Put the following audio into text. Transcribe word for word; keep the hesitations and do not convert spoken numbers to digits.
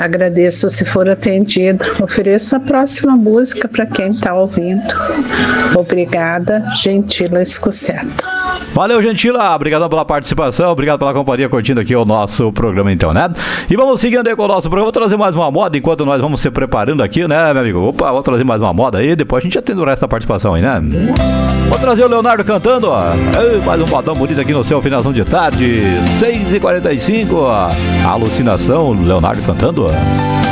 Agradeço se for atendido. Ofereço a próxima música para quem está ouvindo. Obrigada, Gentila Escuseto. Valeu, Gentila, obrigado pela participação, obrigado pela companhia, curtindo aqui o nosso programa então, né? E vamos seguindo aí com o nosso programa, vou trazer mais uma moda enquanto nós vamos se preparando aqui, né, meu amigo? Opa, vou trazer mais uma moda aí, depois a gente já tem o resto da participação aí, né? Vou trazer o Leonardo cantando, ó. Ei, mais um modão bonito aqui no seu finalzão de tarde, seis e quarenta e cinco, a alucinação, Leonardo cantando, ó.